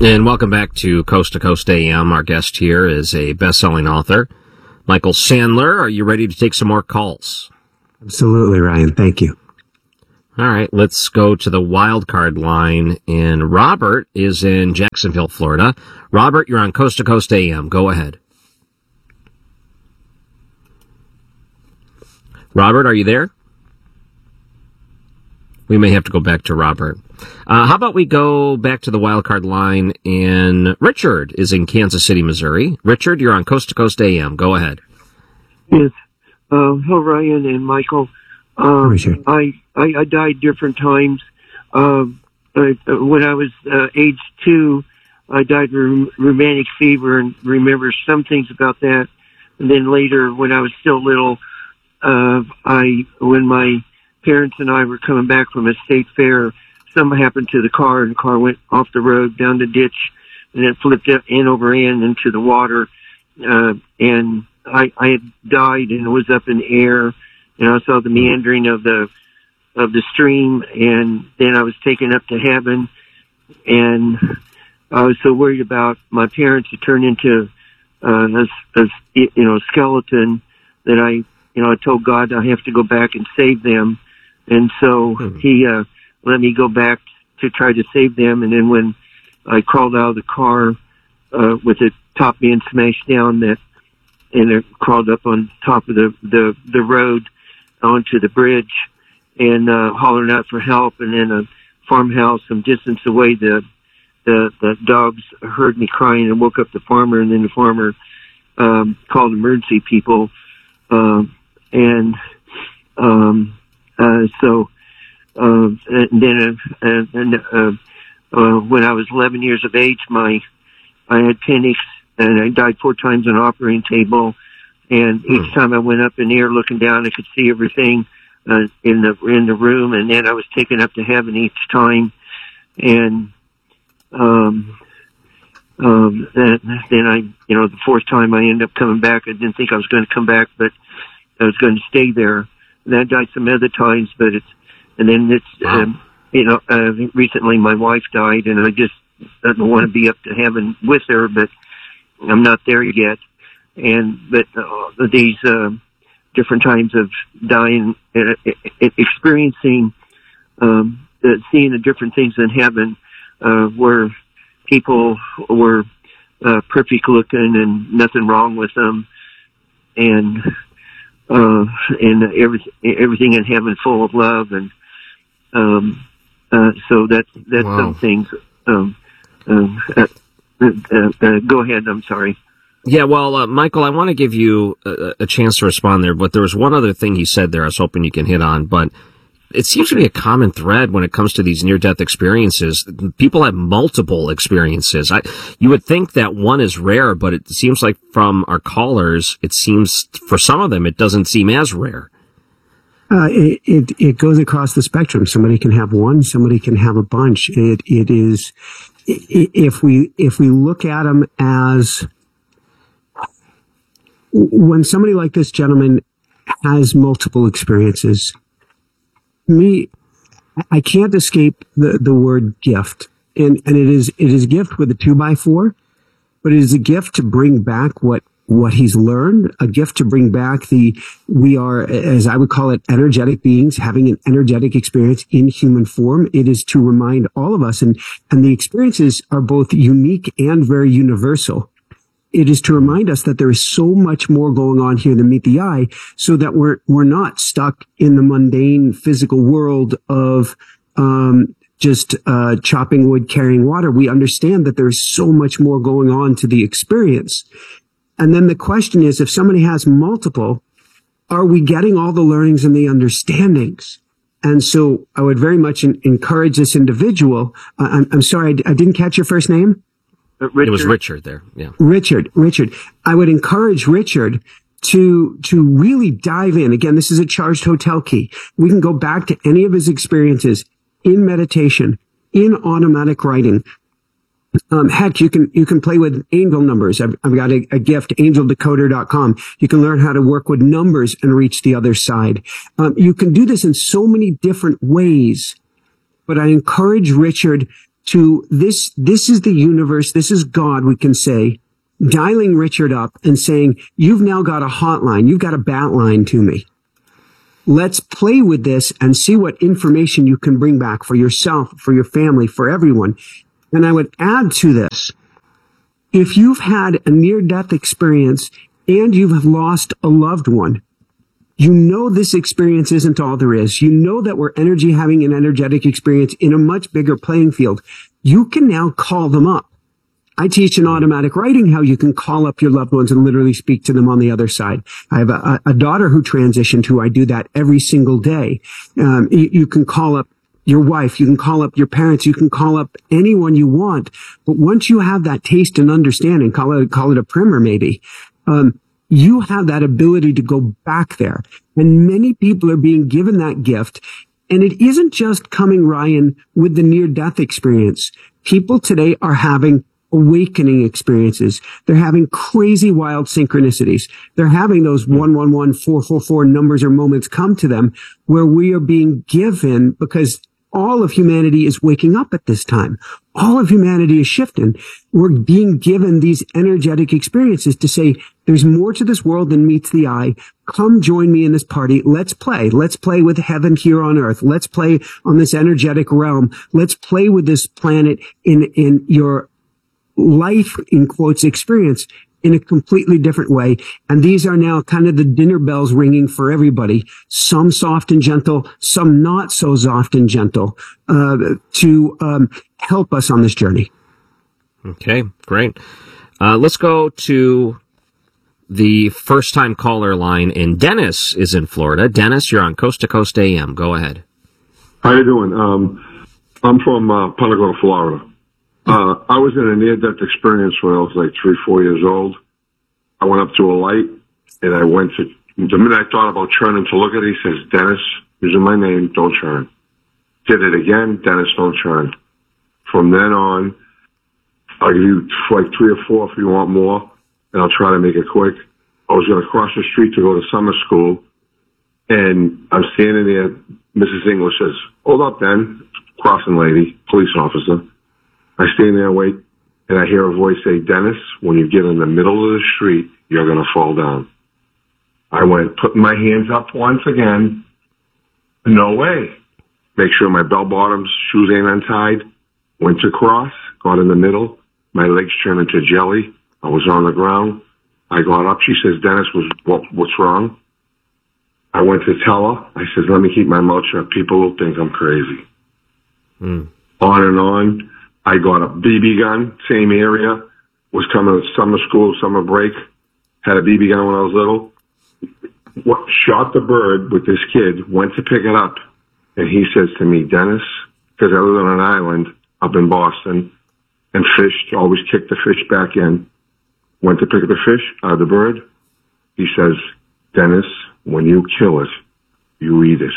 And welcome back to Coast AM. Our guest here is a best-selling author, Michael Sandler. Are you ready to take some more calls? Absolutely, Ryan. Thank you. All right, let's go to the wild card line. And Robert is in Jacksonville, Florida. Robert, you're on Coast AM. Go ahead. Robert, are you there? We may have to go back to Robert. How about we go back to the wild card line, and Richard is in Kansas City, Missouri. Richard, you're on Coast AM. Go ahead. Yes. Hello, Ryan and Michael. Richard. I died different times. When I was age 2, I died of rheumatic fever and remember some things about that. And then later, when I was still little, when my parents and I were coming back from a state fair, something happened to the car, and the car went off the road down the ditch, and it flipped end over end into the water. And I had died and was up in the air, and I saw the meandering of the stream, and then I was taken up to heaven, and I was so worried about my parents to turn into a skeleton that I told God I have to go back and save them. And so he let me go back to try to save them. And then when I crawled out of the car with the top being smashed down, and it crawled up on top of the road onto the bridge and hollering out for help. And then a farmhouse some distance away, the dogs heard me crying and woke up the farmer. And then the farmer called emergency people. When I was 11 years of age, I had panics, and I died 4 times on an operating table. And each time I went up in the air looking down, I could see everything in the room. And then I was taken up to heaven each time. And then the 4th time I ended up coming back. I didn't think I was going to come back, but I was going to stay there. And I died some other times, recently my wife died, and I just don't want to be up to heaven with her, but I'm not there yet. But these different times of dying, experiencing, seeing the different things in heaven, where people were perfect looking and nothing wrong with them, and everything in heaven full of love, and so that's wow. Some things. Go ahead. I'm sorry. Yeah, well, Michael, I want to give you a chance to respond there, but there was one other thing he said there I was hoping you can hit on, but it seems to be a common thread when it comes to these near-death experiences. People have multiple experiences. You would think that one is rare, but it seems like from our callers, it seems for some of them, it doesn't seem as rare. It goes across the spectrum. Somebody can have one, somebody can have a bunch. It is, if we look at them as, when somebody like this gentleman has multiple experiences, I can't escape the word gift. And it is a gift with a 2x4, but it is a gift to bring back what he's learned, a gift to bring back we are, as I would call it, energetic beings having an energetic experience in human form. It is to remind all of us, and the experiences are both unique and very universal. It is to remind us that there is so much more going on here than meet the eye, so that we're not stuck in the mundane physical world of just chopping wood, carrying water. We understand that there's so much more going on to the experience. And then the question is, if somebody has multiple, are we getting all the learnings and the understandings? And so I would very much encourage this individual. I'm sorry, I didn't catch your first name. Richard. It was Richard there. Yeah. Richard. I would encourage Richard to really dive in. Again, this is a charged hotel key. We can go back to any of his experiences in meditation, in automatic writing. Heck, you can play with angel numbers. I've got a gift, angeldecoder.com. You can learn how to work with numbers and reach the other side. You can do this in so many different ways, but I encourage Richard to this is the universe, this is God, we can say, dialing Richard up and saying, you've now got a hotline, you've got a bat line to me. Let's play with this and see what information you can bring back for yourself, for your family, for everyone. And I would add to this, if you've had a near-death experience and you have lost a loved one, you know this experience isn't all there is. You know that we're having an energetic experience in a much bigger playing field. You can now call them up. I teach in automatic writing how you can call up your loved ones and literally speak to them on the other side. I have a daughter who transitioned who I do that every single day. You can call up your wife, you can call up your parents, you can call up anyone you want. But once you have that taste and understanding, call it a primer maybe, you have that ability to go back there. And many people are being given that gift. And it isn't just coming, Ryan, with the near-death experience. People today are having awakening experiences. They're having crazy wild synchronicities. They're having those 111, 444 numbers or moments come to them where we are being given, because all of humanity is waking up at this time. All of humanity is shifting. We're being given these energetic experiences to say, there's more to this world than meets the eye. Come join me in this party. Let's play. Let's play with heaven here on earth. Let's play on this energetic realm. Let's play with this planet in your life, in quotes, experience in a completely different way. And these are now kind of the dinner bells ringing for everybody. Some soft and gentle, some not so soft and gentle, to help us on this journey. Okay, great. Let's go to the first-time caller line, and Dennis is in Florida. Dennis, you're on Coast to Coast AM. Go ahead. How you doing? I'm from Punta Gorda, Florida. I was in a near-death experience when I was like 3-4 years old. I went up to a light, and I went to, the minute I thought about turning to look at it, he says, Dennis, using my name, don't turn. Did it again, Dennis, don't turn. From then on, I'll give you like 3 or 4 if you want more, and I'll try to make it quick. I was going to cross the street to go to summer school, and I'm standing there. Mrs. English says, hold up, then. Crossing lady, police officer. I stand there and wait, and I hear a voice say, Dennis, when you get in the middle of the street, you're going to fall down. I went, putting my hands up once again. No way. Make sure my bell bottoms, shoes ain't untied. Went to cross, got in the middle. My legs turned into jelly. I was on the ground. I got up. She says, Dennis, what's wrong? I went to tell her. I said, let me keep my mouth shut. People will think I'm crazy. On and on. I got a BB gun, same area. Was coming to summer school, summer break. Had a BB gun when I was little. Shot the bird with this kid, went to pick it up. And he says to me, Dennis, because I live on an island up in Boston and fished, always kicked the fish back in. Went to pick up the fish out of the bird. He says, Dennis, when you kill it, you eat it.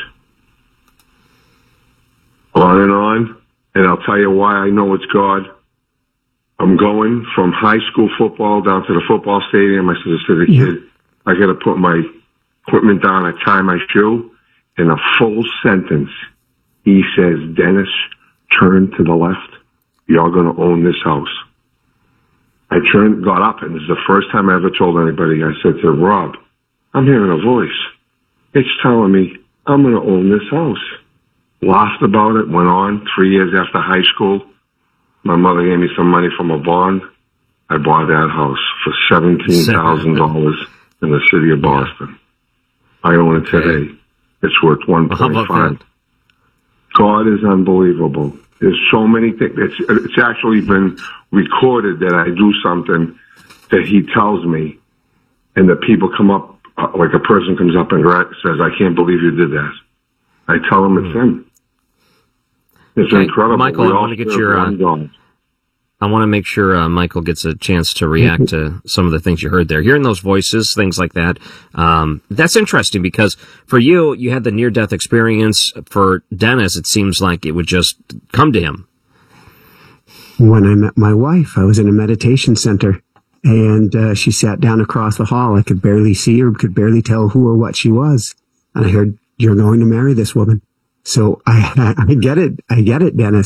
On and on. And I'll tell you why I know it's God. I'm going from high school football down to the football stadium. I said to the kid, I got to put my equipment down. I tie my shoe. In a full sentence, he says, Dennis, turn to the left. You're going to own this house. I got up, and this is the first time I ever told anybody. I said to Rob, I'm hearing a voice. It's telling me I'm going to own this house. Laughed about it, went on 3 years after high school. My mother gave me some money from a bond. I bought that house for $17,000 in the city of Boston. I own it today. It's worth 1.5. God is unbelievable. There's so many things. It's actually been recorded that I do something that he tells me, and that people come up, like a person comes up and says, I can't believe you did that. I tell him it's him. It's incredible. Michael, I want to get your, I want to make sure Michael gets a chance to react to some of the things you heard there. Hearing those voices, things like that, that's interesting because for you, you had the near-death experience. For Dennis, it seems like it would just come to him. When I met my wife, I was in a meditation center, and she sat down across the hall. I could barely see her, could barely tell who or what she was. And I heard, you're going to marry this woman. So I get it. I get it, Dennis.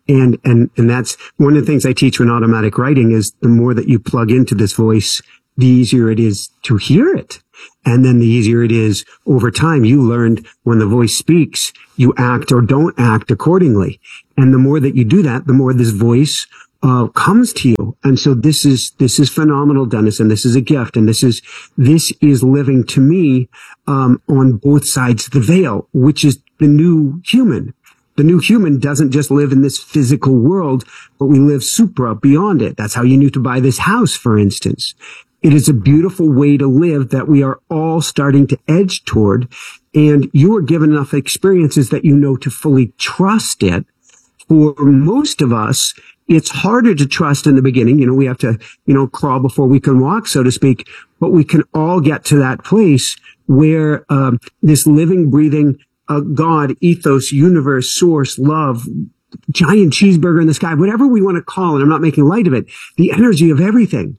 And that's one of the things I teach in automatic writing is the more that you plug into this voice, the easier it is to hear it. And then the easier it is over time. You learned when the voice speaks, you act or don't act accordingly. And the more that you do that, the more this voice comes to you. And so this is phenomenal, Dennis, and this is a gift. And this is living to me, on both sides of the veil, which is the new human. The new human doesn't just live in this physical world, but we live supra beyond it. That's how you knew to buy this house, for instance. It is a beautiful way to live that we are all starting to edge toward. And you are given enough experiences that you know to fully trust it. For most of us, it's harder to trust in the beginning. You know, we have to, crawl before we can walk, so to speak. But we can all get to that place where this living, breathing God, ethos, universe, source, love, giant cheeseburger in the sky, whatever we want to call it, I'm not making light of it, the energy of everything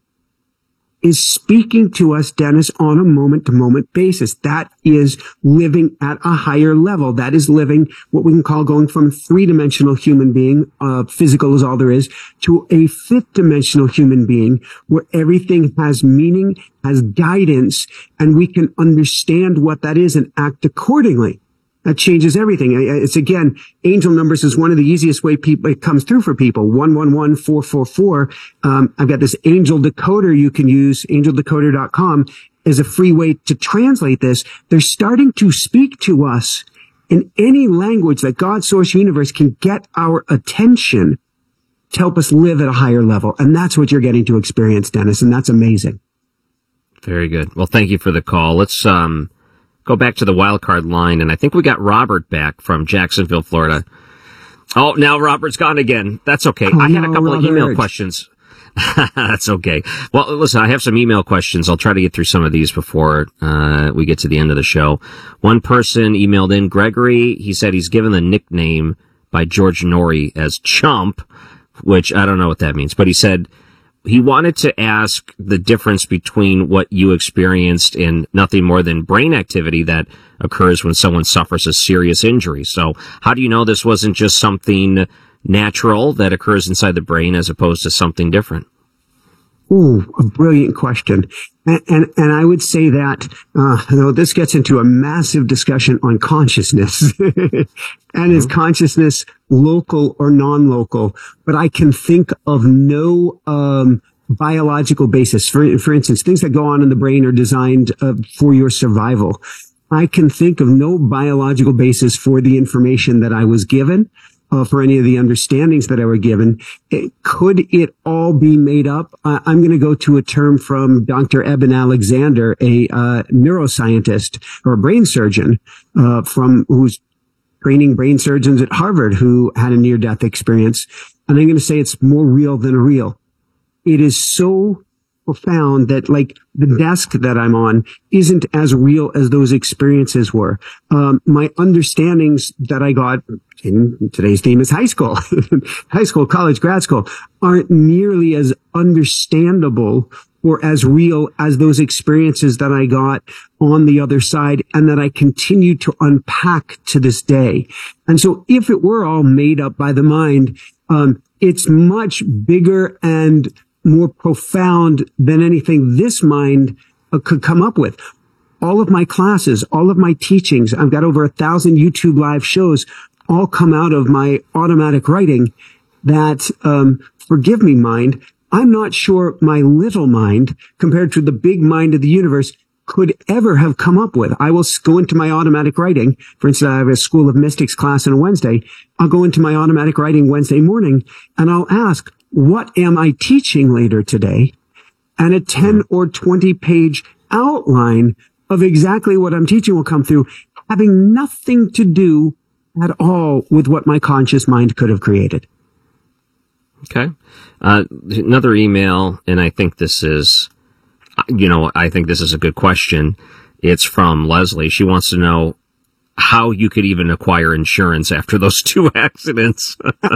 is speaking to us, Dennis, on a moment-to-moment basis. That is living at a higher level. That is living what we can call going from three-dimensional human being, physical is all there is, to a fifth-dimensional human being where everything has meaning, has guidance, and we can understand what that is and act accordingly. That changes everything. It's again, angel numbers is one of the easiest way it comes through for people. 111444. I've got this angel decoder you can use, angeldecoder.com is a free way to translate this. They're starting to speak to us in any language that God, source, universe can get our attention to help us live at a higher level. And that's what you're getting to experience, Dennis. And that's amazing. Very good. Well, thank you for the call. Let's, go back to the wild card line, and I think we got Robert back from Jacksonville, Florida. Oh, now Robert's gone again. That's okay. I had a couple of email questions. That's okay. Well, listen, I have some email questions. I'll try to get through some of these before we get to the end of the show. One person emailed in, Gregory. He said he's given the nickname by George Norrie as Chump, which I don't know what that means, but he said he wanted to ask the difference between what you experienced and nothing more than brain activity that occurs when someone suffers a serious injury. So how do you know this wasn't just something natural that occurs inside the brain as opposed to something different? Ooh, a brilliant question. And I would say that, this gets into a massive discussion on consciousness. And is consciousness local or non-local? But I can think of no, biological basis. For instance, things that go on in the brain are designed for your survival. I can think of no biological basis for the information that I was given. For any of the understandings that I were given. Could it all be made up? I'm going to go to a term from Dr. Eben Alexander, a neuroscientist or a brain surgeon, who's training brain surgeons at Harvard who had a near-death experience. And I'm going to say it's more real than real. It is so profound that like the desk that I'm on isn't as real as those experiences were. My understandings that I got in today's theme is high school, college, grad school aren't nearly as understandable or as real as those experiences that I got on the other side and that I continue to unpack to this day. And so if it were all made up by the mind, it's much bigger and more profound than anything this mind could come up with. All of my classes, all of my teachings, I've got over 1,000 YouTube live shows, all come out of my automatic writing that, forgive me, mind, I'm not sure my little mind compared to the big mind of the universe could ever have come up with. I will go into my automatic writing. For instance, I have a School of Mystics class on a Wednesday. I'll go into my automatic writing Wednesday morning and I'll ask, what am I teaching later today? And a 10 or 20 page outline of exactly what I'm teaching will come through, having nothing to do at all with what my conscious mind could have created. Okay. Another email, and I think this is, I think this is a good question. It's from Leslie. She wants to know how you could even acquire insurance after those 2 accidents.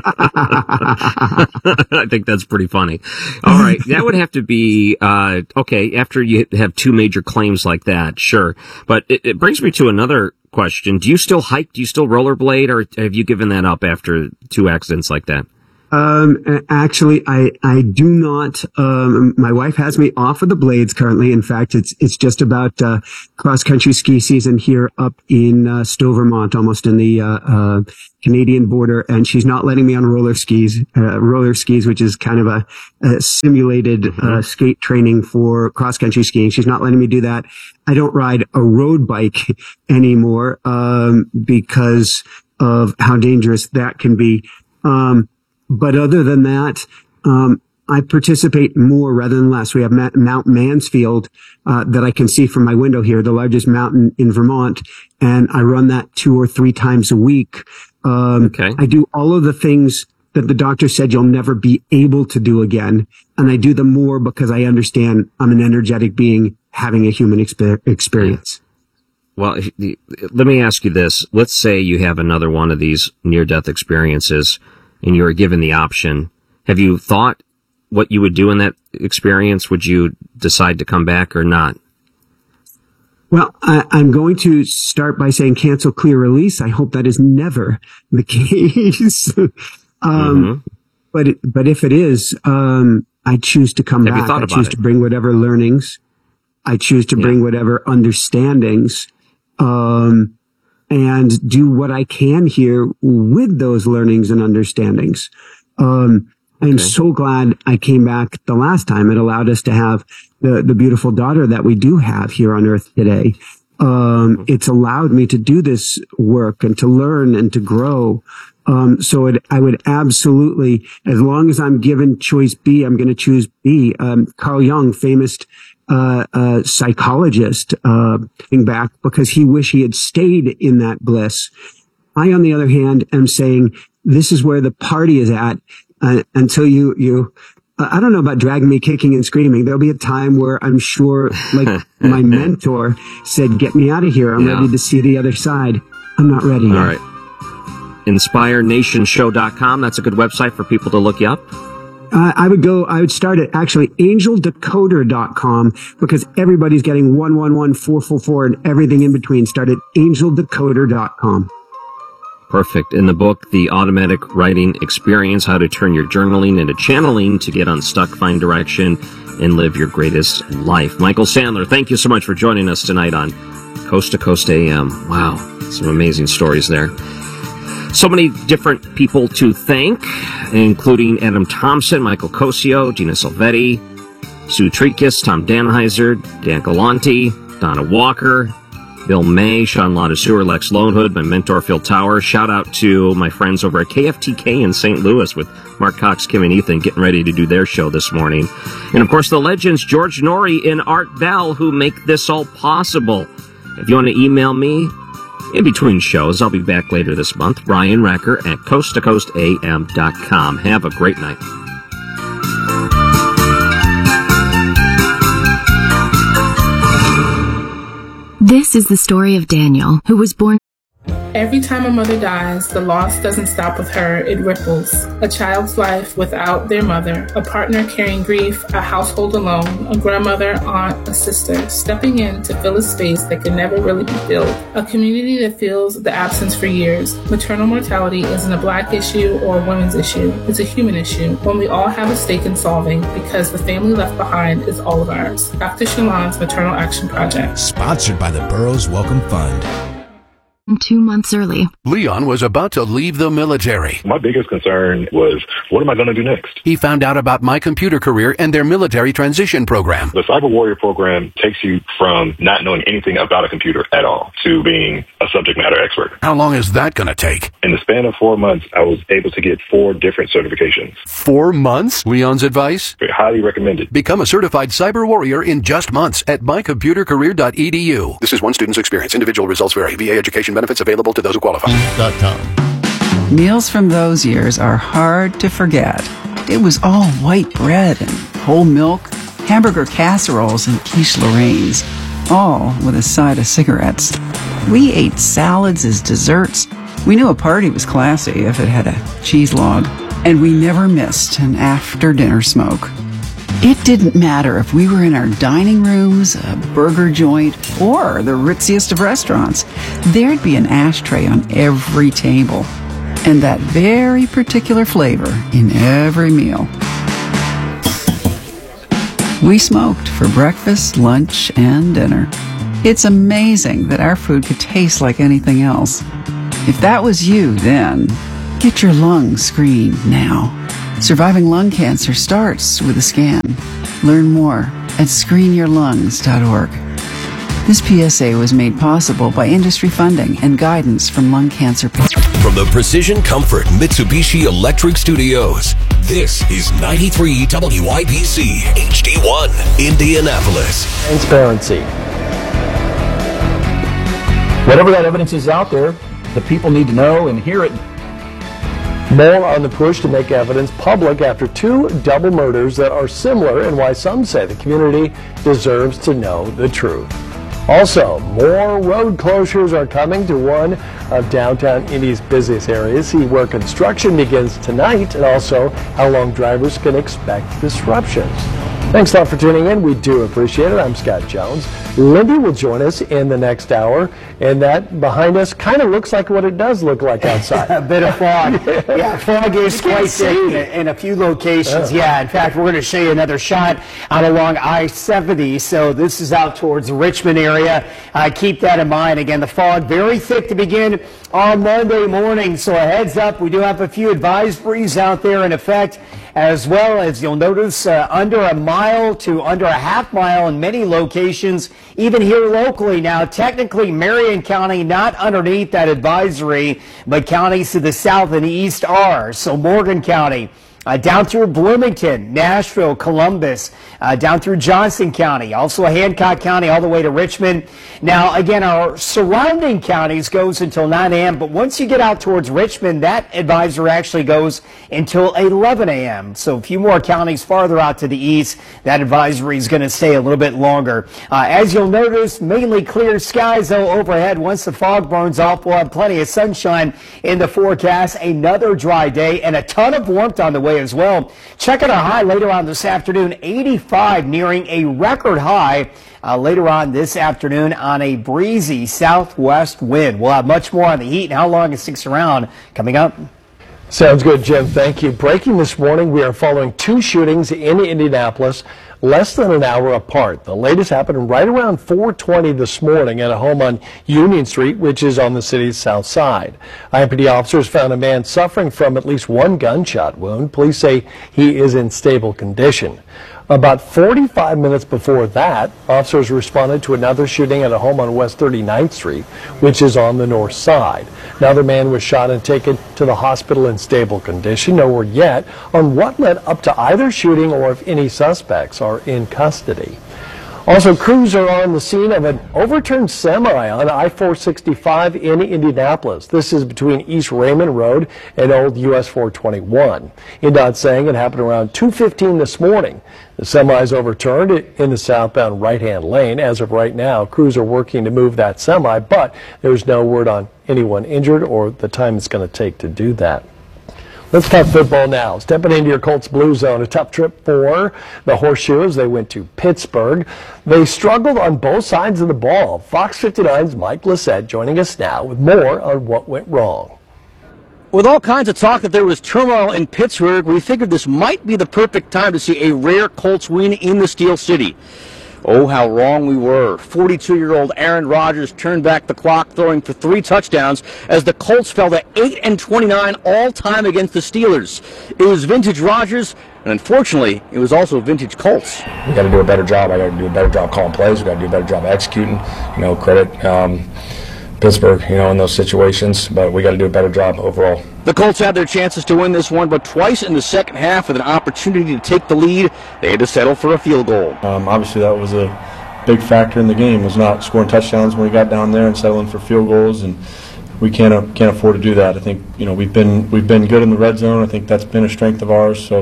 I think that's pretty funny. All right. That would have to be, okay, after you have 2 major claims like that, sure. But it brings me to another question. Do you still hike? Do you still rollerblade, or have you given that up after 2 accidents like that? Actually, I do not. My wife has me off of the blades currently. In fact, it's just about cross country ski season here up in Stowe, Vermont, almost in the Canadian border, and she's not letting me on roller skis, which is kind of a simulated skate training for cross country skiing. She's not letting me do that. I don't ride a road bike anymore because of how dangerous that can be. But other than that, I participate more rather than less. We have Mount Mansfield that I can see from my window here, the largest mountain in Vermont, and I run that 2 or 3 times a week. I do all of the things that the doctor said you'll never be able to do again, and I do them more because I understand I'm an energetic being having a human experience. Well, let me ask you this. Let's say you have another one of these near-death experiences, and you were given the option. Have you thought what you would do in that experience? Would you decide to come back or not? Well, I'm going to start by saying cancel, clear, release. I hope that is never the case. But if it is, I choose to come back. I choose to bring whatever learnings. I choose to bring whatever understandings, and do what I can here with those learnings and understandings. I'm so glad I came back the last time. It allowed us to have the beautiful daughter that we do have here on earth today. It's allowed me to do this work and to learn and to grow. I would absolutely, as long as I'm given choice B, I'm going to choose B. Carl Jung, famous psychologist, came back because he wished he had stayed in that bliss. I, on the other hand, am saying this is where the party is at until you I don't know about dragging me kicking and screaming. There'll be a time where I'm sure, like my mentor said, get me out of here. I'm ready to see the other side. I'm not ready yet. All right. InspireNationShow.com. That's a good website for people to look you up. I would start at actually angeldecoder.com because everybody's getting 111-444 and everything in between. Start at angeldecoder.com. Perfect. In the book, The Automatic Writing Experience, How to Turn Your Journaling into Channeling to Get Unstuck, Find Direction, and Live Your Greatest Life. Michael Sandler, thank you so much for joining us tonight on Coast to Coast AM. Wow, some amazing stories there. So many different people to thank, including Adam Thompson, Michael Cosio, Gina Silvetti, Sue Treakis, Tom Danheiser, Dan Galanti, Donna Walker, Bill May, Sean Ladaseur, Lex Lonehood, my mentor Phil Tower. Shout out to my friends over at KFTK in St. Louis with Mark Cox, Kim, and Ethan getting ready to do their show this morning. And of course the legends George Norrie and Art Bell who make this all possible. If you want to email me in between shows, I'll be back later this month. Ryan Racker at coasttocoastam.com. Have a great night. This is the story of Daniel, who was born. Every time a mother dies, the loss doesn't stop with her, it ripples. A child's life without their mother, a partner carrying grief, a household alone, a grandmother, aunt, a sister, stepping in to fill a space that can never really be filled. A community that feels the absence for years. Maternal mortality isn't a Black issue or a women's issue. It's a human issue, one we all have a stake in solving because the family left behind is all of ours. Dr. Shalon's Maternal Action Project. Sponsored by the Burroughs Welcome Fund. 2 months early. Leon was about to leave the military. My biggest concern was, what am I going to do next? He found out about My Computer Career and their military transition program. The Cyber Warrior program takes you from not knowing anything about a computer at all to being a subject matter expert. How long is that going to take? In the span of 4 months, I was able to get 4 different certifications. 4 months? Leon's advice? Highly recommended. Become a certified cyber warrior in just months at mycomputercareer.edu. This is one student's experience. Individual results vary. VA education benefits available to those who qualify. Meals from those years are hard to forget. It was all white bread and whole milk, hamburger casseroles and quiche Lorraine's, all with a side of cigarettes. We ate salads as desserts. We knew a party was classy if it had a cheese log, and we never missed an after-dinner smoke. It didn't matter if we were in our dining rooms, a burger joint, or the ritziest of restaurants. There'd be an ashtray on every table. and that very particular flavor in every meal. We smoked for breakfast, lunch, and dinner. It's amazing that our food could taste like anything else. If that was you then, get your lungs screened now. Surviving lung cancer starts with a scan. Learn more at screenyourlungs.org. This PSA was made possible by industry funding and guidance from lung cancer patients. From the Precision Comfort Mitsubishi Electric Studios, this is 93 WIBC HD1 Indianapolis. Transparency. Whatever that evidence is out there, the people need to know and hear it. More on the push to make evidence public after two double murders that are similar and why some say the community deserves to know the truth. Also, more road closures are coming to one of downtown Indy's busiest areas. See where construction begins tonight and also how long drivers can expect disruptions. Thanks a lot for tuning in. We do appreciate it. I'm Scott Jones. Lindy will join us in the next hour, and that behind us kind of looks like what it does look like outside. A bit of fog. Yeah, fog is quite thick in a few locations. Yeah, in fact, we're going to show you another shot out along I-70. So this is out towards the Richmond area. Keep that in mind. Again, the fog very thick to begin on Monday morning. So a heads up, we do have a few advisories out there in effect, as well as you'll notice under a mile to under a half mile in many locations, even here locally. Now, technically, Marion County not underneath that advisory, but counties to the south and east are. So Morgan County, down through Bloomington, Nashville, Columbus, down through Johnson County, also Hancock County, all the way to Richmond. Now, again, our surrounding counties goes until 9 a.m., but once you get out towards Richmond, that advisory actually goes until 11 a.m. So a few more counties farther out to the east, that advisory is going to stay a little bit longer. As you'll notice, mainly clear skies, though, overhead. Once the fog burns off, we'll have plenty of sunshine in the forecast. Another dry day and a ton of warmth on the way as well. Check out our high later on this afternoon, 85, nearing a record high later on this afternoon on a breezy southwest wind. We'll have much more on the heat and how long it sticks around coming up. Sounds good, Jim. Thank you. Breaking this morning, we are following two shootings in Indianapolis less than an hour apart. The latest happened right around 4:20 this morning at a home on Union Street, which is on the city's south side. IMPD officers found a man suffering from at least one gunshot wound. Police say he is in stable condition. About 45 minutes before that, officers responded to another shooting at a home on West 39th Street, which is on the north side. Another man was shot and taken to the hospital in stable condition. No word yet on what led up to either shooting or if any suspects are in custody. Also, crews are on the scene of an overturned semi on I-465 in Indianapolis. This is between East Raymond Road and Old US 421. INDOT saying it happened around 2:15 this morning. The semi is overturned in the southbound right-hand lane. As of right now, crews are working to move that semi, but there's no word on anyone injured or the time it's going to take to do that. Let's talk football now. Stepping into your Colts Blue Zone, a tough trip for the Horseshoes. They went to Pittsburgh. They struggled on both sides of the ball. Fox 59's Mike Lissette joining us now with more on what went wrong. With all kinds of talk that there was turmoil in Pittsburgh, we figured this might be the perfect time to see a rare Colts win in the Steel City. Oh, how wrong we were. 42-year-old Aaron Rodgers turned back the clock, throwing for 3 touchdowns as the Colts fell to 8-29 all-time against the Steelers. It was vintage Rodgers, and unfortunately, it was also vintage Colts. We got to do a better job. I got to do a better job calling plays. We got to do a better job executing. Credit Pittsburgh, in those situations, but we got to do a better job overall. The Colts had their chances to win this one, but twice in the second half with an opportunity to take the lead, they had to settle for a field goal. Obviously, that was a big factor in the game, was not scoring touchdowns when we got down there and settling for field goals, and we can't afford to do that. I think we've been good in the red zone. I think that's been a strength of ours. So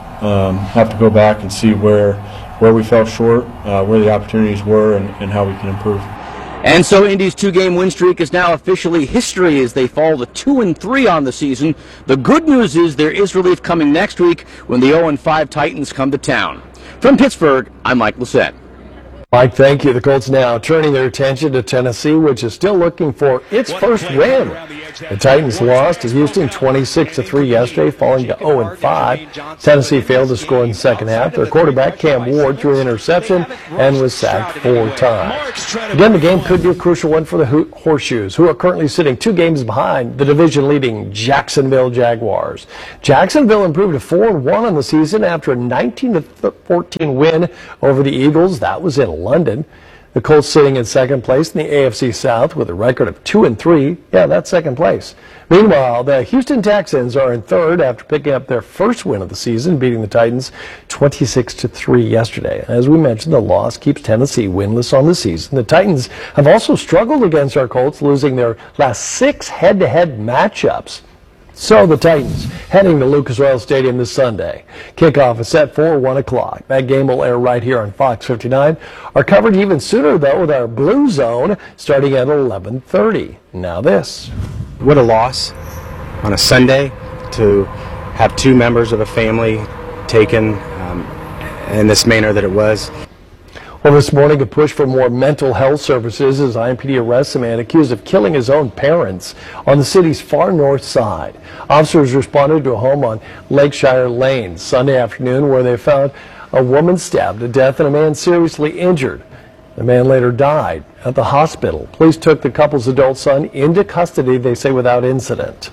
have to go back and see where we fell short, where the opportunities were, and how we can improve. And so Indy's 2-game win streak is now officially history as they fall to 2-3 on the season. The good news is there is relief coming next week when the 0-5 Titans come to town. From Pittsburgh, I'm Mike Lissette. Mike, thank you. The Colts now turning their attention to Tennessee, which is still looking for its first win. The Titans lost to Houston 26-3 yesterday, falling to 0-5. Tennessee failed to score in the second half. Their quarterback, Cam Ward, threw an interception and was sacked 4 times. Again, the game could be a crucial one for the Horseshoes, who are currently sitting 2 games behind the division-leading Jacksonville Jaguars. Jacksonville improved to 4-1 on the season after a 19-14 win over the Eagles. That was in London. The Colts sitting in second place in the AFC South with a record of 2-3. Yeah, that's second place. Meanwhile, the Houston Texans are in third after picking up their first win of the season, beating the Titans 26-3 yesterday. As we mentioned, the loss keeps Tennessee winless on the season. The Titans have also struggled against our Colts, losing their last 6 head-to-head matchups. So the Titans heading to Lucas Oil Stadium this Sunday. Kickoff is set for 1 o'clock. That game will air right here on Fox 59. Our coverage even sooner, though, with our Blue Zone starting at 11:30. Now this. What a loss on a Sunday to have 2 members of a family taken in this manner that it was. Well, this morning, a push for more mental health services as IMPD arrests a man accused of killing his own parents on the city's far north side. Officers responded to a home on Lakeshire Lane Sunday afternoon where they found a woman stabbed to death and a man seriously injured. The man later died at the hospital. Police took the couple's adult son into custody, they say, without incident.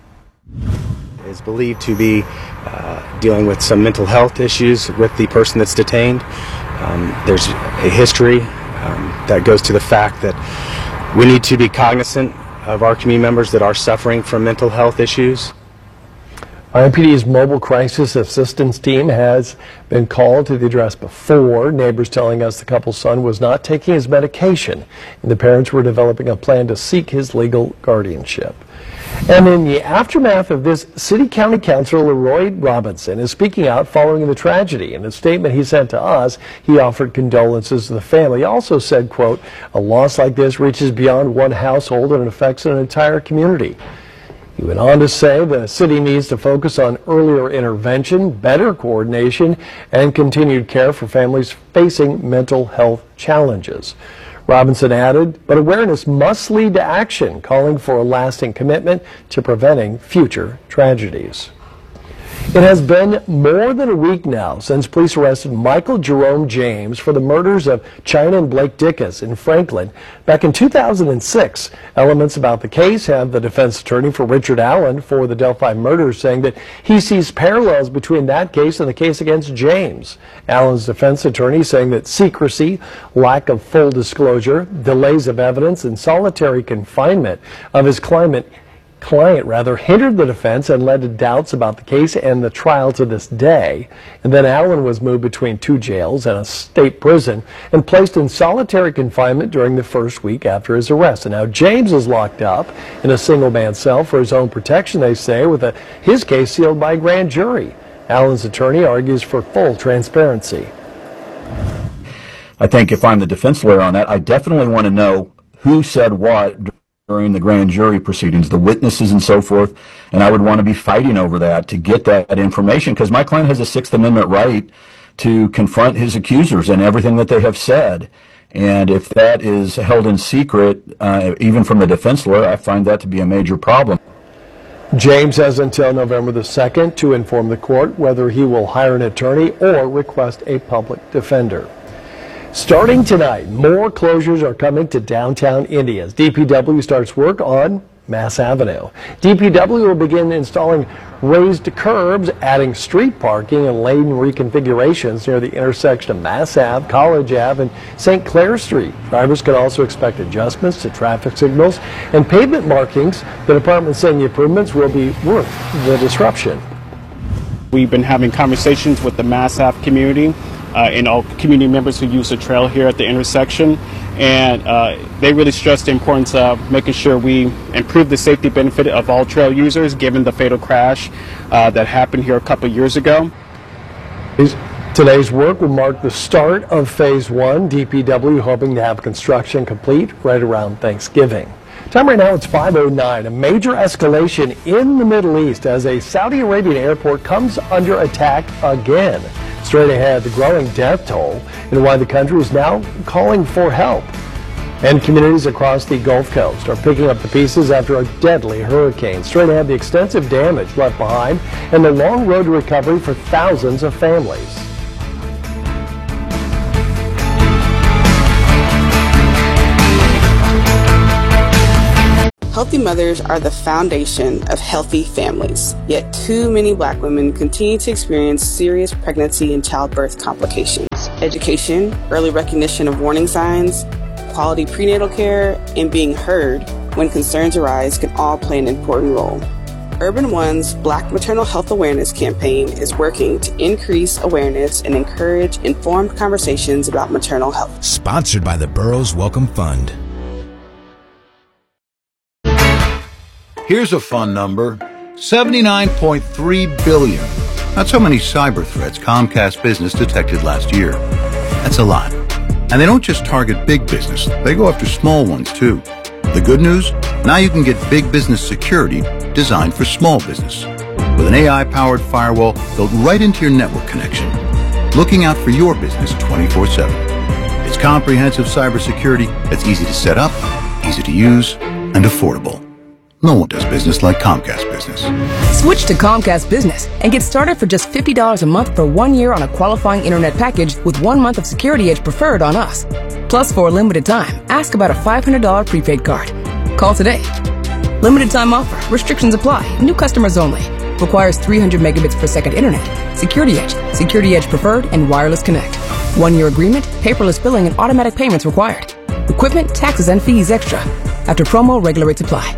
Is believed to be dealing with some mental health issues with the person that's detained. There's a history that goes to the fact that we need to be cognizant of our community members that are suffering from mental health issues. IMPD's mobile crisis assistance team has been called to the address before. Neighbors telling us the couple's son was not taking his medication, and the parents were developing a plan to seek his legal guardianship. And in the aftermath of this, City County Councilor Leroy Robinson is speaking out following the tragedy. In a statement he sent to us, he offered condolences to the family. He also said, quote, "A loss like this reaches beyond one household and affects an entire community." He went on to say the city needs to focus on earlier intervention, better coordination, and continued care for families facing mental health challenges. Robinson added, but awareness must lead to action, calling for a lasting commitment to preventing future tragedies. It has been more than a week now since police arrested Michael Jerome James for the murders of China and Blake Dickus in Franklin back in 2006. Elements about the case have the defense attorney for Richard Allen for the Delphi murders saying that he sees parallels between that case and the case against James. Allen's defense attorney saying that secrecy, lack of full disclosure, delays of evidence, and solitary confinement of his client hindered the defense and led to doubts about the case and the trial to this day. And then Allen was moved between 2 jails and a state prison and placed in solitary confinement during the first week after his arrest. And now James is locked up in a single-man cell for his own protection, they say, with his case sealed by a grand jury. Allen's attorney argues for full transparency. I think if I'm the defense lawyer on that, I definitely want to know who said what during the grand jury proceedings, the witnesses and so forth, and I would want to be fighting over that to get that information because my client has a Sixth Amendment right to confront his accusers and everything that they have said. And if that is held in secret, even from the defense lawyer, I find that to be a major problem. James has until November the 2nd to inform the court whether he will hire an attorney or request a public defender. Starting tonight, more closures are coming to downtown Indy as DPW starts work on Mass Avenue. DPW will begin installing raised curbs, adding street parking and lane reconfigurations near the intersection of Mass Ave, College Ave, and St. Clair Street. Drivers can also expect adjustments to traffic signals and pavement markings. The department saying the improvements will be worth the disruption. We've been having conversations with the Mass Ave community and all community members who use the trail here at the intersection, and they really stress the importance of making sure we improve the safety benefit of all trail users given the fatal crash that happened here a couple years ago. Today's work will mark the start of Phase 1, DPW hoping to have construction complete right around Thanksgiving. Time right now, it's 5:09. A major escalation in the Middle East as a Saudi Arabian airport comes under attack again. Straight ahead, the growing death toll and why the country is now calling for help. And communities across the Gulf Coast are picking up the pieces after a deadly hurricane. Straight ahead, the extensive damage left behind and the long road to recovery for thousands of families. Healthy mothers are the foundation of healthy families, yet too many Black women continue to experience serious pregnancy and childbirth complications. Education, early recognition of warning signs, quality prenatal care, and being heard when concerns arise can all play an important role. Urban One's Black Maternal Health Awareness campaign is working to increase awareness and encourage informed conversations about maternal health. Sponsored by the Burroughs Welcome Fund. Here's a fun number, 79.3 billion. That's how many cyber threats Comcast Business detected last year. That's a lot. And they don't just target big business, they go after small ones too. The good news? Now you can get big business security designed for small business. With an AI-powered firewall built right into your network connection, looking out for your business 24/7. It's comprehensive cybersecurity that's easy to set up, easy to use, and affordable. No one does business like Comcast Business. Switch to Comcast Business and get started for just $50 a month for 1 year on a qualifying internet package with 1 month of Security Edge Preferred on us. Plus, for a limited time, ask about a $500 prepaid card. Call today. Limited time offer. Restrictions apply. New customers only. Requires 300 megabits per second internet. Security Edge, Security Edge Preferred, and Wireless Connect. 1 year agreement, paperless billing, and automatic payments required. Equipment, taxes, and fees extra. After promo, regular rates apply.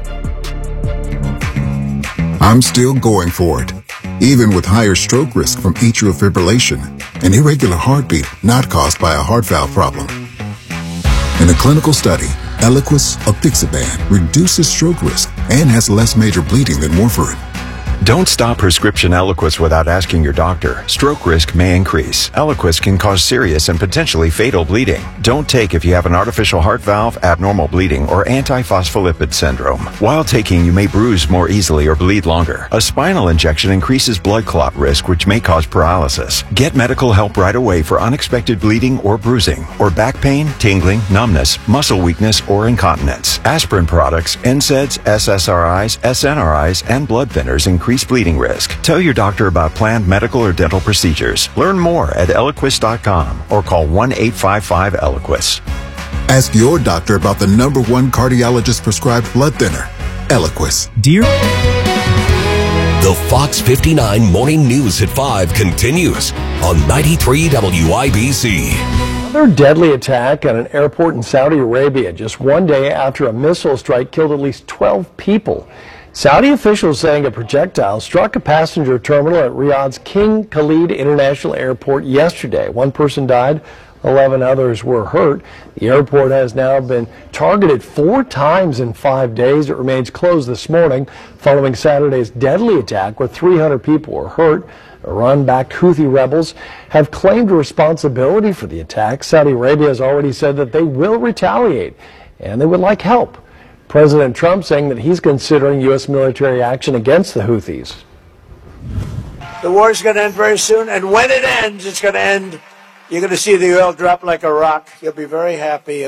I'm still going for it, even with higher stroke risk from atrial fibrillation, an irregular heartbeat not caused by a heart valve problem. In a clinical study, Eliquis apixaban reduces stroke risk and has less major bleeding than warfarin. Don't stop prescription Eliquis without asking your doctor. Stroke risk may increase. Eliquis can cause serious and potentially fatal bleeding. Don't take if you have an artificial heart valve, abnormal bleeding, or antiphospholipid syndrome. While taking, you may bruise more easily or bleed longer. A spinal injection increases blood clot risk, which may cause paralysis. Get medical help right away for unexpected bleeding or bruising, or back pain, tingling, numbness, muscle weakness, or incontinence. Aspirin products, NSAIDs, SSRIs, SNRIs, and blood thinners increase bleeding risk. Tell your doctor about planned medical or dental procedures. Learn more at Eliquis.com or call 1-855-ELIQUIS. Ask your doctor about the #1 cardiologist prescribed blood thinner, Eliquis. Dear. The Fox 59 Morning News at 5 continues on 93 WIBC. Another deadly attack at an airport in Saudi Arabia just 1 day after a missile strike killed at least 12 people. Saudi officials saying a projectile struck a passenger terminal at Riyadh's King Khalid International Airport yesterday. 1 person died, 11 others were hurt. The airport has now been targeted 4 times in 5 days. It remains closed this morning following Saturday's deadly attack where 300 people were hurt. Iran-backed Houthi rebels have claimed responsibility for the attack. Saudi Arabia has already said that they will retaliate and they would like help. President Trump saying that he's considering U.S. military action against the Houthis. The war is going to end very soon, and when it ends, it's going to end. You're going to see the oil drop like a rock. You'll be very happy.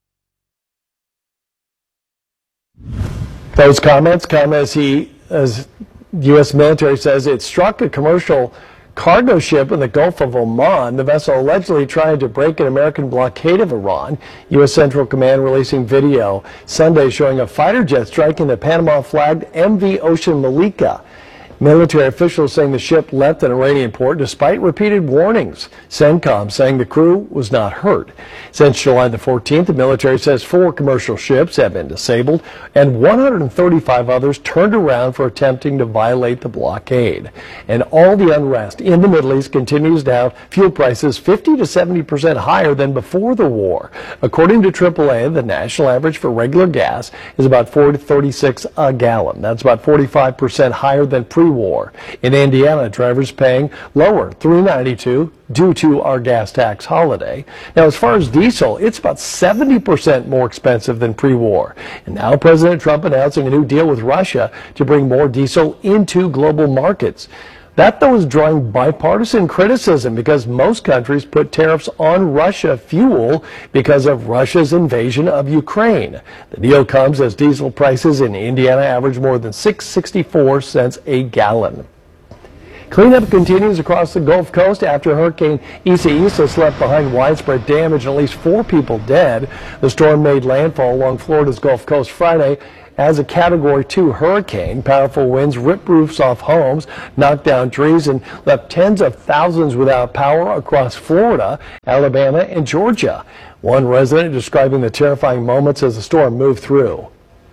Those comments come as U.S. military says it struck a commercial cargo ship in the Gulf of Oman. The vessel allegedly trying to break an American blockade of Iran. U.S. Central Command releasing video Sunday showing a fighter jet striking the Panama-flagged MV Ocean Malika. Military officials saying the ship left an Iranian port despite repeated warnings. CENTCOM saying the crew was not hurt. Since July the 14th, the military says 4 commercial ships have been disabled and 135 others turned around for attempting to violate the blockade. And all the unrest in the Middle East continues to have fuel prices 50 to 70% higher than before the war. According to AAA, the national average for regular gas is about $4.36 a gallon. That's about 45% higher than pre-war. In Indiana, drivers paying lower, $3.92, due to our gas tax holiday. Now, as far as diesel, it's about 70% more expensive than pre-war. And now President Trump announcing a new deal with Russia to bring more diesel into global markets. That, though, is drawing bipartisan criticism because most countries put tariffs on Russia fuel because of Russia's invasion of Ukraine. The deal comes as diesel prices in Indiana average more than $6.64 a gallon. Cleanup continues across the Gulf Coast after Hurricane Isaias left behind widespread damage and at least 4 people dead. The storm made landfall along Florida's Gulf Coast Friday as a Category 2 hurricane. Powerful winds ripped roofs off homes, knocked down trees, and left tens of thousands without power across Florida, Alabama, and Georgia. One resident describing the terrifying moments as the storm moved through.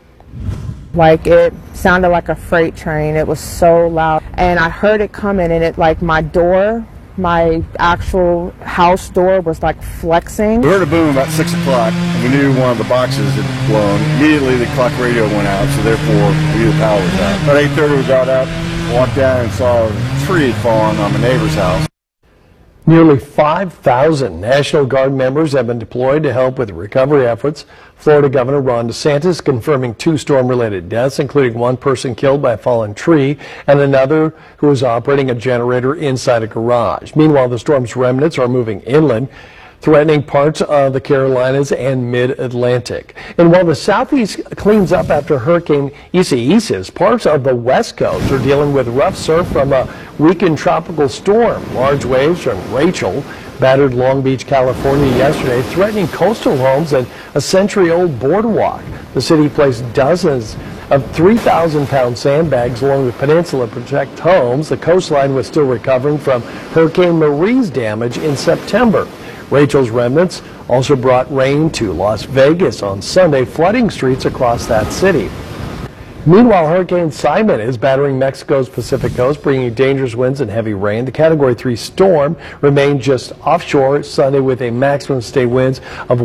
Like, it sounded like a freight train. It was so loud. And I heard it coming, and it, like, my door, my actual house door was like flexing. We heard a boom about 6 o'clock, and we knew one of the boxes had blown. Immediately the clock radio went out, so therefore we knew the power was out. About 8:30 we got up, walked down and saw a tree had fallen on my neighbor's house. Nearly 5,000 National Guard members have been deployed to help with recovery efforts. Florida Governor Ron DeSantis confirming 2 storm-related deaths, including 1 person killed by a fallen tree and another who was operating a generator inside a garage. Meanwhile, the storm's remnants are moving inland, threatening parts of the Carolinas and mid-Atlantic. And while the Southeast cleans up after Hurricane Isaias, parts of the West Coast are dealing with rough surf from a weakened tropical storm. Large waves from Rachel battered Long Beach, California yesterday, threatening coastal homes and a century-old boardwalk. The city placed dozens of 3,000-pound sandbags along the peninsula to protect homes. The coastline was still recovering from Hurricane Marie's damage in September. Rachel's remnants also brought rain to Las Vegas on Sunday, flooding streets across that city. Meanwhile, Hurricane Simon is battering Mexico's Pacific coast, bringing dangerous winds and heavy rain. The Category 3 storm remained just offshore Sunday with a maximum state winds of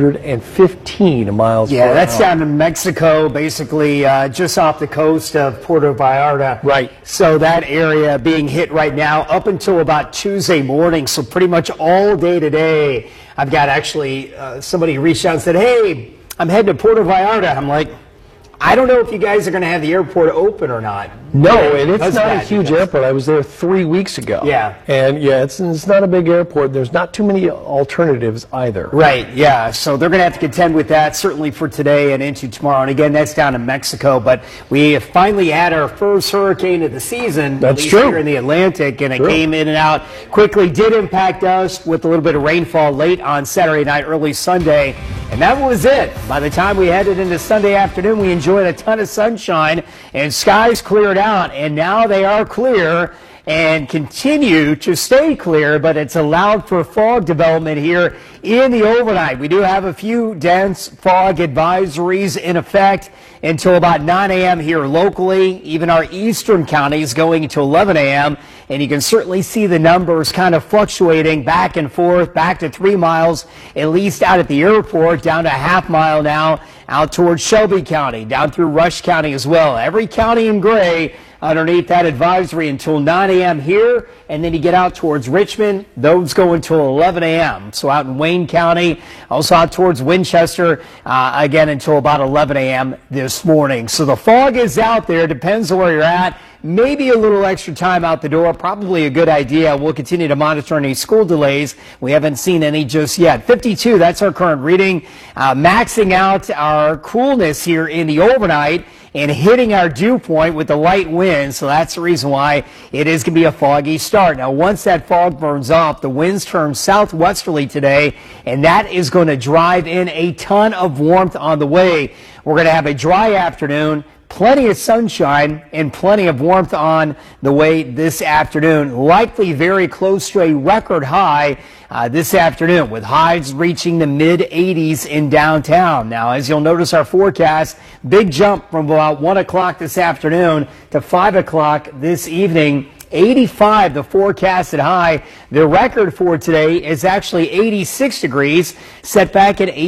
115 miles per hour. Yeah, that's down in Mexico, basically just off the coast of Puerto Vallarta. Right. So that area being hit right now up until about Tuesday morning. So pretty much all day today. I've got actually somebody reached out and said, hey, I'm heading to Puerto Vallarta. I'm like, I don't know if you guys are going to have the airport open or not. No, and it's not a huge airport. I was there 3 weeks ago. Yeah. And yeah, it's not a big airport. There's not too many alternatives either. Right, yeah. So they're going to have to contend with that, certainly for today and into tomorrow. And again, that's down in Mexico. But we have finally had our first hurricane of the season. That's at least true. Here in the Atlantic, and it came in and out quickly. Did impact us with a little bit of rainfall late on Saturday night, early Sunday. And that was it. By the time we headed into Sunday afternoon, we enjoyed a ton of sunshine and skies cleared out. And now they are clear and continue to stay clear, but it's allowed for fog development here in the overnight. We do have a few dense fog advisories in effect until about 9 a.m. here locally. Even our eastern counties going until 11 a.m. And you can certainly see the numbers kind of fluctuating back and forth, back to 3 miles, at least out at the airport, down to a half mile now, out towards Shelby County, down through Rush County as well. Every county in gray underneath that advisory until 9 a.m. here, and then you get out towards Richmond, those go until 11 a.m. So out in Wayne County, also out towards Winchester, again until about 11 a.m. this morning. So the fog is out there, depends on where you're at. Maybe a little extra time out the door, probably a good idea. We'll continue to monitor any school delays. We haven't seen any just yet. 52, that's our current reading. Maxing out our coolness here in the overnight and hitting our dew point with the light wind. So that's the reason why it is going to be a foggy start. Now, once that fog burns off, the winds turn southwesterly today, and that is going to drive in a ton of warmth on the way. We're going to have a dry afternoon, plenty of sunshine, and plenty of warmth on the way this afternoon. Likely very close to a record high this afternoon, with highs reaching the mid-80s in downtown. Now, as you'll notice our forecast, big jump from about 1 o'clock this afternoon to 5 o'clock this evening. 85, the forecasted high. The record for today is actually 86 degrees, set back in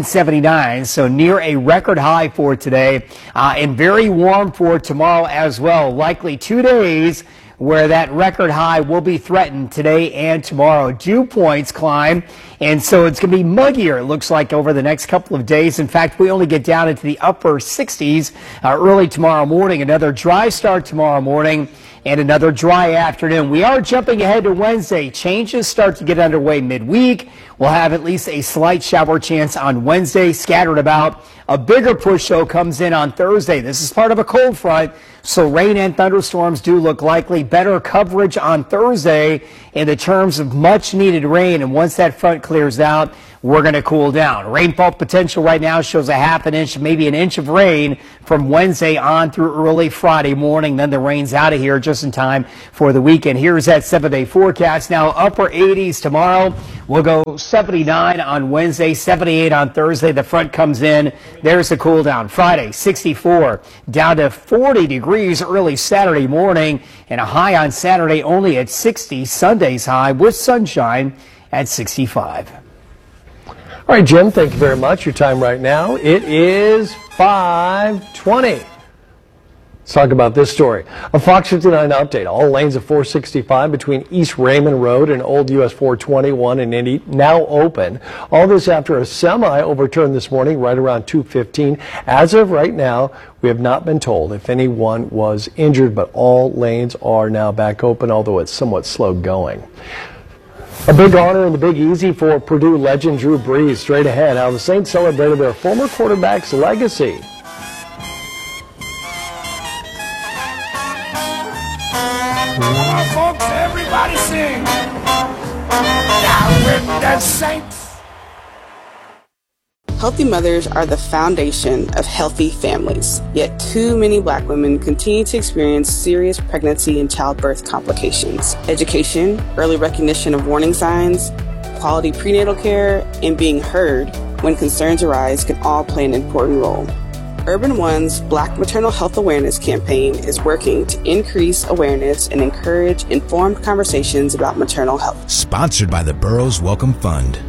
1879. So near a record high for today, and very warm for tomorrow as well. Likely 2 days where that record high will be threatened today and tomorrow. Dew points climb, and so it's going to be muggier, it looks like, over the next couple of days. In fact, we only get down into the upper 60s early tomorrow morning. Another dry start tomorrow morning, and another dry afternoon. We are jumping ahead to Wednesday. Changes start to get underway midweek. We'll have at least a slight shower chance on Wednesday, scattered about. A bigger push, though, comes in on Thursday. This is part of a cold front, so rain and thunderstorms do look likely. Better coverage on Thursday in the terms of much needed rain, and once that front clears out, we're going to cool down. Rainfall potential right now shows a half an inch, maybe an inch of rain from Wednesday on through early Friday morning. Then the rain's out of here just in time for the weekend. Here's that 7-day forecast. Now upper 80s tomorrow. We'll go 79 on Wednesday, 78 on Thursday. The front comes in. There's the cool down. Friday, 64 down to 40 degrees early Saturday morning, and a high on Saturday only at 60. Sunday's high with sunshine at 65. All right, Jim, thank you very much. Your time right now, it is 5:20. Let's talk about this story. A Fox 59 update. All lanes of 465 between East Raymond Road and Old US 421 in Indy now open. All this after a semi overturned this morning right around 2:15. As of right now, we have not been told if anyone was injured, but all lanes are now back open, although it's somewhat slow going. A big honor in the Big Easy for Purdue legend Drew Brees. Straight ahead, how the Saints celebrated their former quarterback's legacy. Come on, folks, everybody sing. Down with the Saints. Healthy mothers are the foundation of healthy families, yet too many Black women continue to experience serious pregnancy and childbirth complications. Education, early recognition of warning signs, quality prenatal care, and being heard when concerns arise can all play an important role. Urban One's Black Maternal Health Awareness campaign is working to increase awareness and encourage informed conversations about maternal health. Sponsored by the Burroughs Welcome Fund.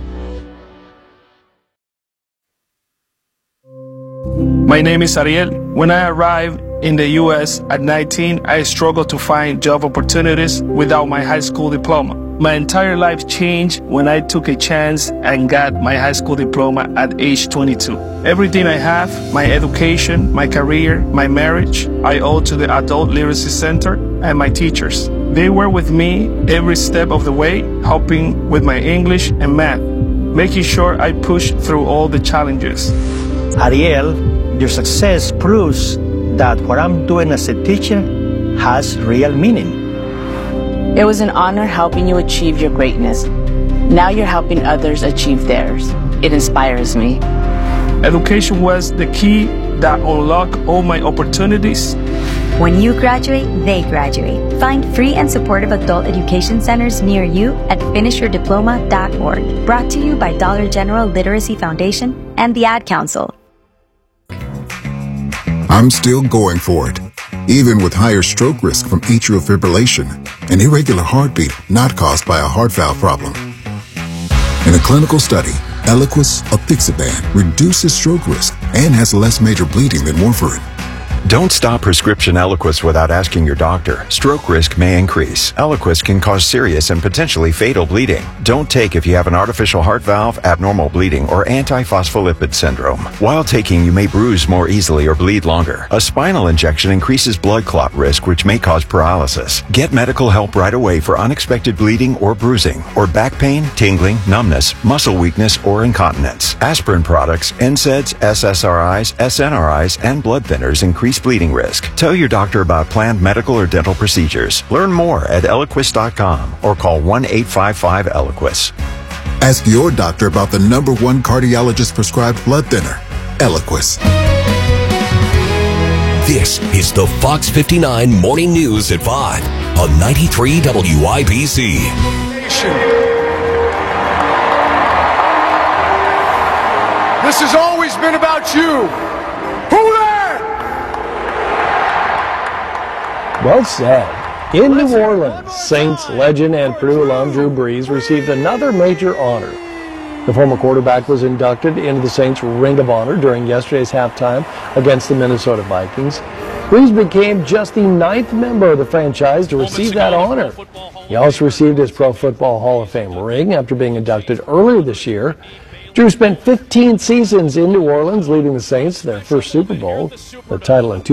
My name is Ariel. When I arrived in the U.S. at 19, I struggled to find job opportunities without my high school diploma. My entire life changed when I took a chance and got my high school diploma at age 22. Everything I have, my education, my career, my marriage, I owe to the Adult Literacy Center and my teachers. They were with me every step of the way, helping with my English and math, making sure I pushed through all the challenges. Ariel, your success proves that what I'm doing as a teacher has real meaning. It was an honor helping you achieve your greatness. Now you're helping others achieve theirs. It inspires me. Education was the key that unlocked all my opportunities. When you graduate, they graduate. Find free and supportive adult education centers near you at finishyourdiploma.org. Brought to you by Dollar General Literacy Foundation and the Ad Council. I'm still going for it, even with higher stroke risk from atrial fibrillation, an irregular heartbeat not caused by a heart valve problem. In a clinical study, Eliquis apixaban reduces stroke risk and has less major bleeding than warfarin. Don't stop prescription Eliquis without asking your doctor. Stroke risk may increase. Eliquis can cause serious and potentially fatal bleeding. Don't take if you have an artificial heart valve, abnormal bleeding, or antiphospholipid syndrome. While taking, you may bruise more easily or bleed longer. A spinal injection increases blood clot risk, which may cause paralysis. Get medical help right away for unexpected bleeding or bruising, or back pain, tingling, numbness, muscle weakness, or incontinence. Aspirin products, NSAIDs, SSRIs, SNRIs, and blood thinners increase bleeding risk. Tell your doctor about planned medical or dental procedures. Learn more at Eliquis.com or call 1-855-ELIQUIS. Ask your doctor about the #1 cardiologist prescribed blood thinner, Eliquis. This is the Fox 59 Morning News at 5 on 93 WIBC. This has always been about you. Who there? Well said. In New Orleans, Saints legend and Purdue alum Drew Brees received another major honor. The former quarterback was inducted into the Saints Ring of Honor during yesterday's halftime against the Minnesota Vikings. Brees became just the 9th member of the franchise to receive that honor. He also received his Pro Football Hall of Fame ring after being inducted earlier this year. Drew spent 15 seasons in New Orleans, leading the Saints to their first Super Bowl, the title in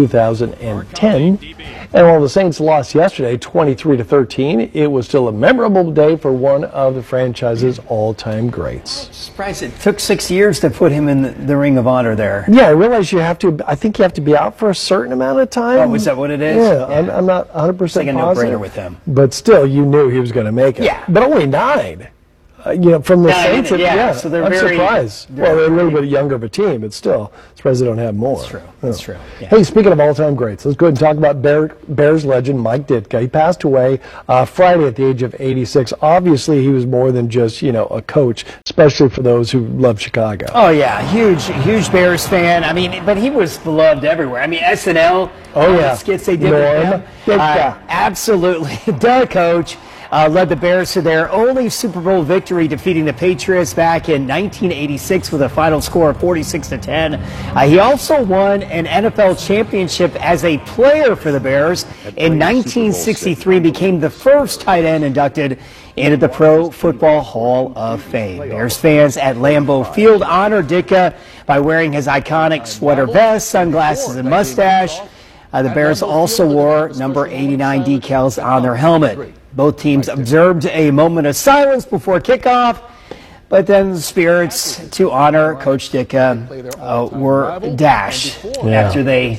2010. And while the Saints lost yesterday 23-13, it was still a memorable day for one of the franchise's all-time greats. Surprised it took 6 years to put him in the Ring of Honor there. Yeah, I realize I think you have to be out for a certain amount of time. Oh, is that what it is? Yeah, I'm not 100% It's like a positive. no-brainer with them. But still, you knew he was going to make it. Yeah. But only 9. From the Saints, so they're I'm very surprised. Well, they're a little bit younger of a team, but still, surprised they don't have more. That's true. That's true. Yeah. Hey, speaking of all-time greats, let's go ahead and talk about Bears legend Mike Ditka. He passed away Friday at the age of 86. Obviously, he was more than just, a coach, especially for those who love Chicago. Oh, yeah, huge Bears fan. I mean, but he was beloved everywhere. I mean, SNL, the skits they did with him. Absolutely. Duh, Coach. Led the Bears to their only Super Bowl victory, defeating the Patriots back in 1986 with a final score of 46-10. He also won an NFL championship as a player for the Bears. In 1963, became the first tight end inducted into the Pro Football Hall of Fame. Bears fans at Lambeau Field honored Ditka by wearing his iconic sweater vest, sunglasses, and mustache. The Bears also wore number 89 decals on their helmet. Both teams observed a moment of silence before kickoff, but then the spirits to honor Coach Ditka were dashed after they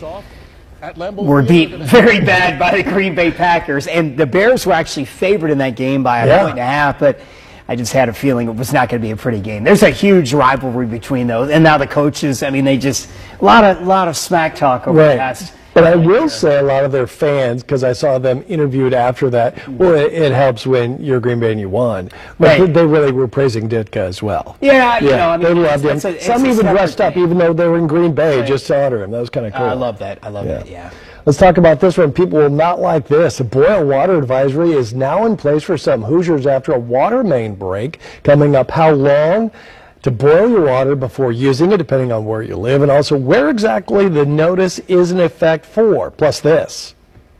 were beat very bad by the Green Bay Packers. And the Bears were actually favored in that game by a point and a half, but I just had a feeling it was not going to be a pretty game. There's a huge rivalry between those, and now the coaches, I mean, they just, a lot of smack talk over the past. But I will say a lot of their fans, because I saw them interviewed after that, well, it helps when you're Green Bay and you won. But they really were praising Ditka as well. Yeah, they loved him. Some even dressed up, even though they were in Green Bay, just to honor him. That was kind of cool. I love that. I love that, yeah. Let's talk about this one. People will not like this. A boil water advisory is now in place for some Hoosiers after a water main break. Coming up, how long to boil your water before using it, depending on where you live, and also where exactly the notice is in effect for. Plus this.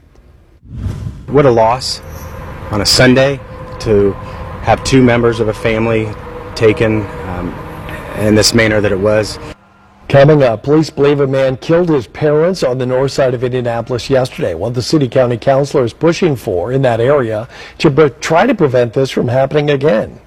What a loss on a Sunday to have 2 members of a family taken in this manner that it was. Coming up, police believe a man killed his parents on the north side of Indianapolis yesterday. What the city county councilor is pushing for in that area to try to prevent this from happening again.